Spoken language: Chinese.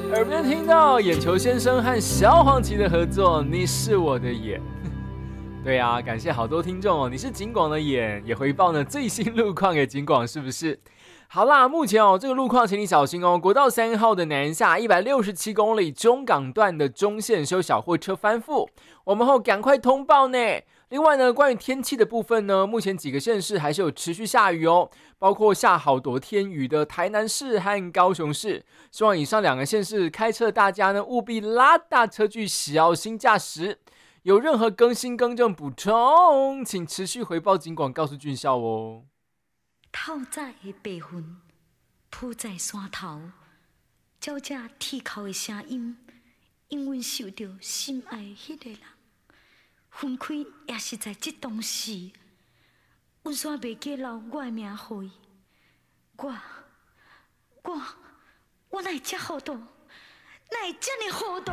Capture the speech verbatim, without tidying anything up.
耳边听到眼球先生和小黄旗的合作，你是我的眼。对啊，感谢好多听众哦，你是警广的眼，也回报呢最新路况给警广，是不是？好啦，目前哦这个路况请你小心哦，国道三号的南下一百六十七公里中港段的中线修小货车翻覆，我们后赶快通报呢。另外呢，关于天气的部分呢，目前几个县市还是有持续下雨哦，包括下好多天雨的台南市和高雄市。希望以上两个县市开车的大家呢，务必拉大车距，小心驾驶。有任何更新更正补充，请持续回报警广告诉俊孝哦。 透早的白云铺在山头，照这啼哭的声音，因阮受到心爱的迄个人分开，也是在这当时，阮煞袂记留我的名互伊。我我我哪会这糊涂？哪会这么糊涂？